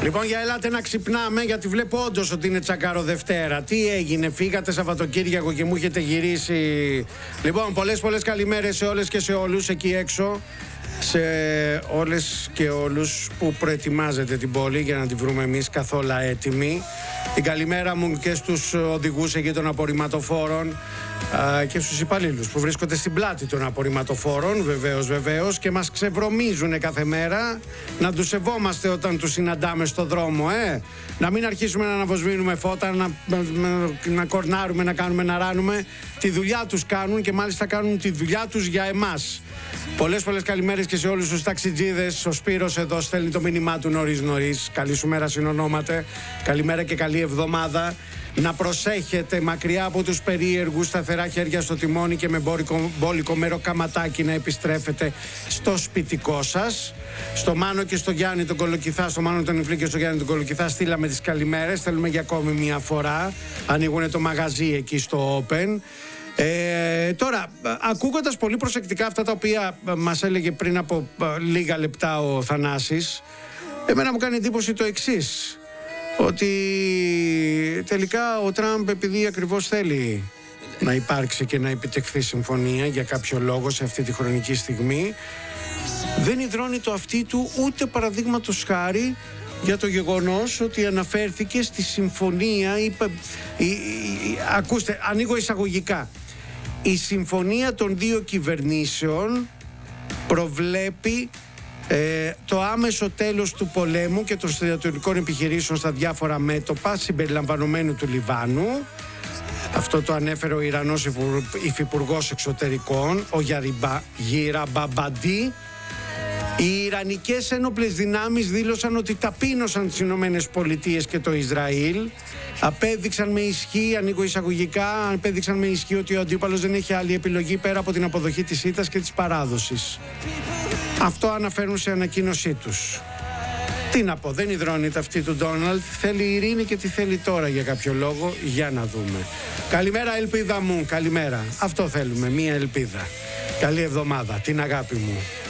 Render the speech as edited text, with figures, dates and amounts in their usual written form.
Λοιπόν, για ελάτε να ξυπνάμε, γιατί βλέπω όντως ότι είναι τσακάρο Δευτέρα. Τι έγινε, φύγατε Σαββατοκύριακο και μου έχετε γυρίσει? Λοιπόν, πολλές καλημέρες σε όλες και σε όλους εκεί έξω. Σε όλες και όλους που προετοιμάζετε την πόλη για να τη βρούμε εμείς καθόλου έτοιμη. Την καλημέρα μου και στους οδηγούς εκεί των απορριμματοφόρων και στους υπαλλήλους που βρίσκονται στην πλάτη των απορριμματοφόρων, βεβαίως, και μας ξεβρωμίζουν κάθε μέρα. Να τους σεβόμαστε όταν τους συναντάμε στο δρόμο, να μην αρχίσουμε να αναβοσβήνουμε φώτα, να κορνάρουμε, να κάνουμε, να ράνουμε. Τη δουλειά τους κάνουν και μάλιστα κάνουν τη δουλειά τους για εμάς. Πολλές καλημέρες και σε όλους τους ταξιτζίδες. Ο Σπύρος εδώ στέλνει το μήνυμά του νωρίς. Καλή σου μέρα συνονόματε. Καλημέρα και καλή εβδομάδα. Να προσέχετε μακριά από τους περίεργους, σταθερά χέρια στο τιμόνι και με μπόλικο μέρο καματάκι να επιστρέφετε στο σπιτικό σας. Στο Μάνο και στο Γιάννη τον Κολοκυθά, στο Μάνο τον Ιφλή και στο Γιάννη τον Κολοκυθά στείλαμε τις καλημέρες. Θέλουμε για ακόμη μια φορά. Ανοίγουν το μαγαζί εκεί στο Open. Τώρα, ακούγοντας πολύ προσεκτικά αυτά τα οποία μας έλεγε πριν από λίγα λεπτά ο Θανάσης, εμένα μου κάνει εντύπωση το εξής, ότι τελικά ο Τραμπ, επειδή ακριβώς θέλει να υπάρξει και να επιτευχθεί συμφωνία για κάποιο λόγο σε αυτή τη χρονική στιγμή, δεν υδρώνει το αυτί του ούτε παραδείγματος χάρη για το γεγονός ότι αναφέρθηκε στη συμφωνία, ακούστε, ανοίγω εισαγωγικά. Η συμφωνία των δύο κυβερνήσεων προβλέπει το άμεσο τέλος του πολέμου και των στρατιωτικών επιχειρήσεων στα διάφορα μέτωπα συμπεριλαμβανομένου του Λιβάνου. Αυτό το ανέφερε ο Ιρανός υφυπουργός εξωτερικών, ο Γυραμπαμπαντή. Οι Ιρανικές ένοπλες δυνάμεις δήλωσαν ότι ταπείνωσαν τις Ηνωμένες Πολιτείες και το Ισραήλ. Απέδειξαν με ισχύ, ανοίγω εισαγωγικά, ότι ο αντίπαλος δεν έχει άλλη επιλογή πέρα από την αποδοχή της ήττας και της παράδοσης. Αυτό αναφέρουν σε ανακοίνωσή τους. Τι να πω, δεν υδρώνει αυτή του Ντόναλντ. Θέλει ειρήνη και τι θέλει τώρα για κάποιο λόγο. Για να δούμε. Καλημέρα ελπίδα μου, καλημέρα. Αυτό θέλουμε, μία ελπίδα. Καλή εβδομάδα, την αγάπη μου.